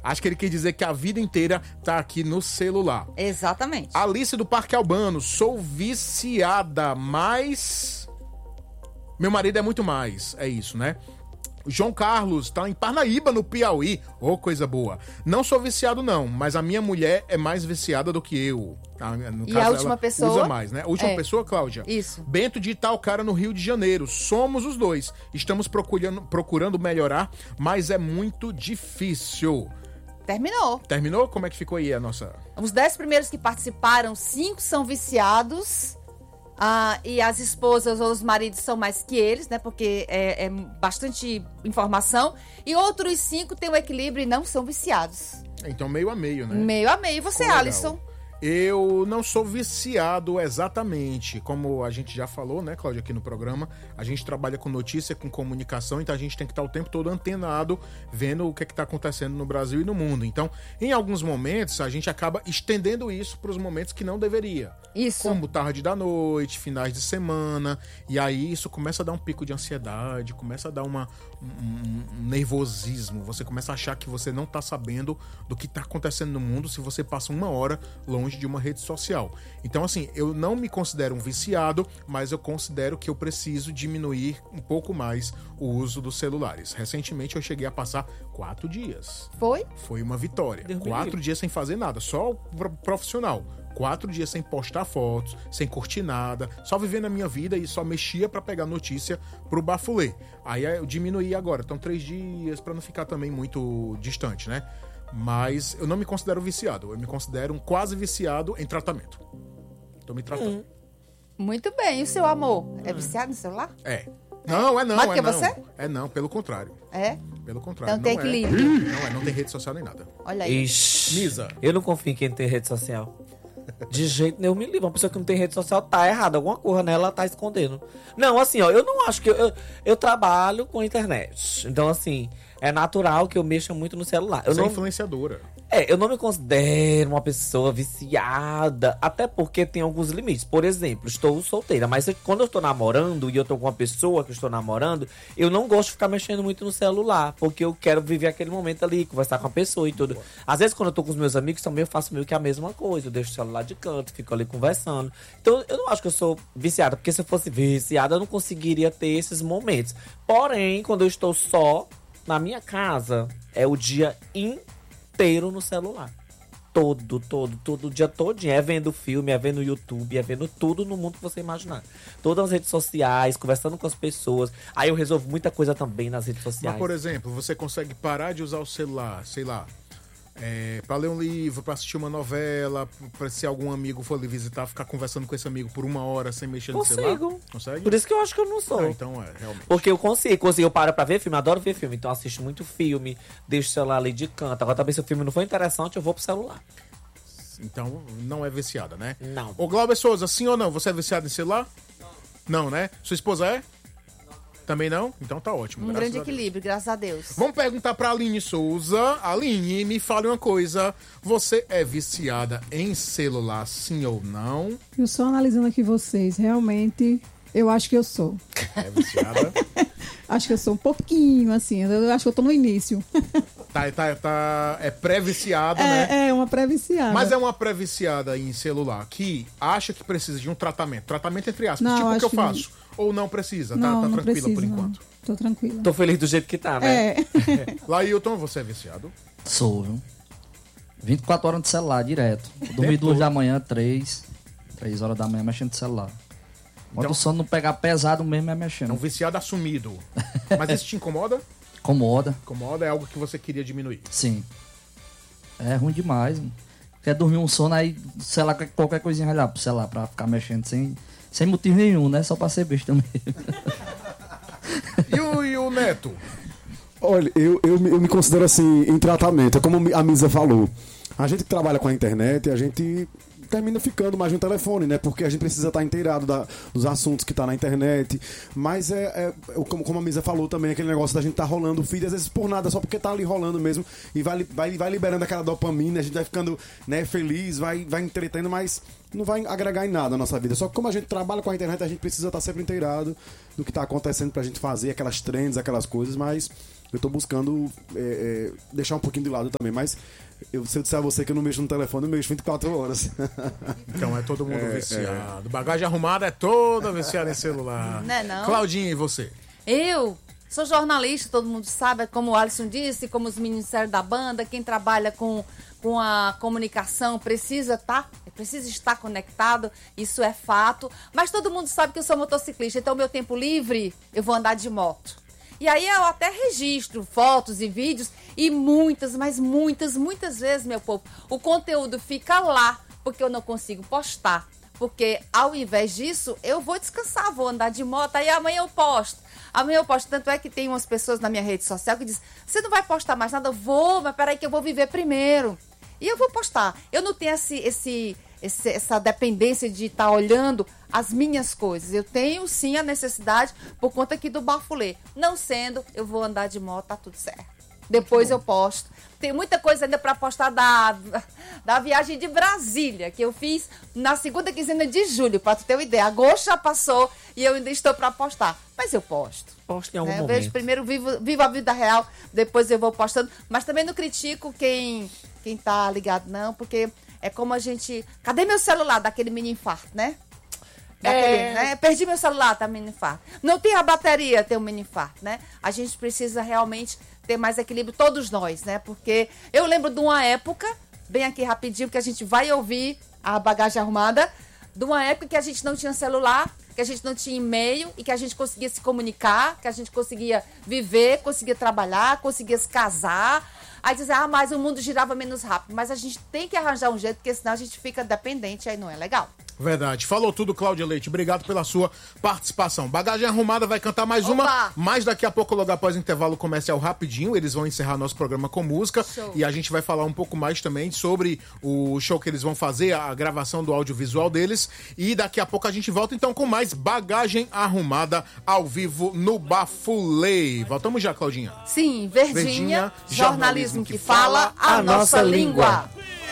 Acho que ele quer dizer que a vida inteira tá aqui no celular. Exatamente. Alice do Parque Albano, sou viciada, mas meu marido é muito mais. É isso, né? O João Carlos tá em Parnaíba, no Piauí. Ô, coisa boa. Não sou viciado, não, mas a minha mulher é mais viciada do que eu. No E caso, a última ela pessoa? usa mais, né? A última pessoa, Cláudia? Isso. Bento de Itaocara, no Rio de Janeiro. Somos os dois. Estamos procurando melhorar, mas é muito difícil. Terminou. Terminou? Como é que ficou aí a nossa... Os 10 primeiros que participaram, 5 são viciados. E as esposas ou os maridos são mais que eles, né? Porque é bastante informação. E outros 5 têm um equilíbrio e não são viciados. Então, meio a meio, né? Meio a meio. E você, Legal. Alisson? Eu não sou viciado exatamente, como a gente já falou, né, Cláudia, aqui no programa. A gente trabalha com notícia, com comunicação, então a gente tem que estar o tempo todo antenado, vendo o que está acontecendo no Brasil e no mundo. Então, em alguns momentos, a gente acaba estendendo isso para os momentos que não deveria. Isso. Como tarde da noite, finais de semana, e aí isso começa a dar um pico de ansiedade, começa a dar um nervosismo. Você começa a achar que você não está sabendo do que está acontecendo no mundo se você passa uma hora longe de uma rede social. Então, assim, eu não me considero um viciado, mas eu considero que eu preciso diminuir um pouco mais o uso dos celulares. Recentemente eu cheguei a passar 4 dias. Foi? Foi uma vitória. 4 dias sem fazer nada, só profissional. 4 dias sem postar fotos, sem curtir nada, só vivendo a minha vida e só mexia pra pegar notícia pro bafulê. Aí eu diminuí agora, então 3 dias pra não ficar também muito distante, né? Mas eu não me considero viciado, eu me considero um quase viciado em tratamento. Tô me tratando. Muito bem. E o seu amor? É viciado no celular? É. Não, é não. Mais do que não. você? É não, pelo contrário. É? Pelo contrário. Então tem não equilíbrio. Não tem rede social nem nada. Olha aí. Ixi. Misa. Eu não confio em quem tem rede social. De jeito nenhum, me livre. Uma pessoa que não tem rede social tá errada. Alguma coisa nela ela tá escondendo. Não, assim, ó, eu não acho que... Eu trabalho com internet. Então, assim, é natural que eu mexa muito no celular. Você é influenciadora. Eu não me considero uma pessoa viciada, até porque tem alguns limites. Por exemplo, estou solteira, mas quando eu estou namorando e eu estou com uma pessoa que eu estou namorando, eu não gosto de ficar mexendo muito no celular, porque eu quero viver aquele momento ali, conversar com a pessoa e tudo. Às vezes, quando eu estou com os meus amigos, também eu faço meio que a mesma coisa. Eu deixo o celular de canto, fico ali conversando. Então, eu não acho que eu sou viciada, porque se eu fosse viciada, eu não conseguiria ter esses momentos. Porém, quando eu estou só na minha casa, é o dia inteiro no celular. Todo o dia todinho. É vendo filme, é vendo YouTube, é vendo tudo no mundo que você imaginar. Todas as redes sociais, conversando com as pessoas. Aí eu resolvo muita coisa também nas redes sociais. Mas, por exemplo, você consegue parar de usar o celular, sei lá, pra ler um livro, pra assistir uma novela, pra se algum amigo for lhe visitar, ficar conversando com esse amigo por 1 hora sem mexer no celular? Consegue? Por isso que eu acho que eu não sou. Então realmente. Porque eu consigo, eu paro pra ver filme, adoro ver filme, então eu assisto muito filme, deixo o celular ali de canto. Agora também se o filme não for interessante, eu vou pro celular. Então não é viciada, né? Não. Ô Glauber Souza, sim ou não? Você é viciado em celular? Não, né? Sua esposa é? Também não? Então tá ótimo. Um grande equilíbrio, graças a Deus. Vamos perguntar pra Aline Souza. Aline, me fale uma coisa. Você é viciada em celular, sim ou não? Eu só analisando aqui vocês, realmente, eu acho que eu sou. É viciada? Acho que eu sou um pouquinho, assim, eu acho que eu tô no início. É pré-viciada, né? É uma pré-viciada. Mas é uma pré-viciada em celular que acha que precisa de um tratamento. Tratamento entre aspas, Não, tipo o que eu acho que faço. Ou não precisa? Não, tá não tranquila precisa, por enquanto? não. Tô tranquila. Tô feliz do jeito que tá, né? Lailton, você é viciado? Sou, viu? 24 horas de celular, direto. Dormi 2 da manhã, 3 horas da manhã mexendo no celular. Quando Então, o sono não pegar pesado mesmo, é mexendo. É um viciado assumido. Mas isso te incomoda? Incomoda. Incomoda é algo que você queria diminuir. Sim. É ruim demais. Quer dormir um sono aí, sei lá, qualquer coisinha vai lá pro celular pra ficar mexendo sem motivo nenhum, né? Só pra ser besta mesmo. E o Neto? Olha, eu me considero assim, em tratamento. É como a Misa falou. A gente que trabalha com a internet, a gente termina ficando mais no telefone, né? Porque a gente precisa estar inteirado dos assuntos que tá na internet. Mas como a Misa falou também, aquele negócio da gente tá rolando o feed, às vezes por nada, só porque tá ali rolando mesmo. E vai liberando aquela dopamina, a gente vai ficando, né, feliz, vai entretendo, mas não vai agregar em nada a nossa vida. Só que como a gente trabalha com a internet, a gente precisa estar sempre inteirado do que tá acontecendo pra gente fazer aquelas trends, aquelas coisas, mas eu tô buscando deixar um pouquinho de lado também, mas se eu disser a você que eu não mexo no telefone, eu mexo 24 horas. Então é todo mundo viciado. Bagagem arrumada é toda viciada em celular. Não é não? Claudinha, e você? Eu sou jornalista, todo mundo sabe, como o Alisson disse, como os meninos disseram da banda, quem trabalha com a comunicação precisa estar conectado, isso é fato. Mas todo mundo sabe que eu sou motociclista, então meu tempo livre eu vou andar de moto. E aí eu até registro fotos e vídeos e muitas vezes, meu povo, o conteúdo fica lá porque eu não consigo postar. Porque ao invés disso, eu vou descansar, vou andar de moto, aí amanhã eu posto. Tanto é que tem umas pessoas na minha rede social que dizem, você não vai postar mais nada? Eu vou, mas peraí que eu vou viver primeiro. E eu vou postar. Eu não tenho essa dependência de estar olhando as minhas coisas. Eu tenho sim a necessidade por conta aqui do bafulê. Não sendo, eu vou andar de moto, tá tudo certo. Depois eu posto. Tem muita coisa ainda para postar da viagem de Brasília, que eu fiz na segunda quinzena de julho, para tu ter uma ideia. Agosto já passou e eu ainda estou para postar. Mas eu posto. Posto em algum momento. Vejo primeiro, vivo a vida real, depois eu vou postando. Mas também não critico quem tá ligado, não, porque é como a gente... Cadê meu celular daquele mini infarto, né? Né? Perdi meu celular, tá mini infarto. Não tem a bateria, tem um mini infarto, né? A gente precisa realmente ter mais equilíbrio, todos nós, né? Porque eu lembro de uma época, bem aqui rapidinho, que a gente vai ouvir a bagagem arrumada, de uma época que a gente não tinha celular, que a gente não tinha e-mail e que a gente conseguia se comunicar, que a gente conseguia viver, conseguia trabalhar, conseguia se casar. Aí dizer, mas o mundo girava menos rápido. Mas a gente tem que arranjar um jeito, porque senão a gente fica dependente, aí não é legal. Verdade. Falou tudo, Cláudia Leite. Obrigado pela sua participação. Bagagem Arrumada vai cantar mais uma, mas daqui a pouco, logo após o intervalo comercial rapidinho, eles vão encerrar nosso programa com música. Show. E a gente vai falar um pouco mais também sobre o show que eles vão fazer, a gravação do audiovisual deles. E daqui a pouco a gente volta então com mais Bagagem Arrumada ao vivo no Bafulê. Voltamos já, Claudinha. Sim, Verdinha, jornalismo que fala a nossa língua.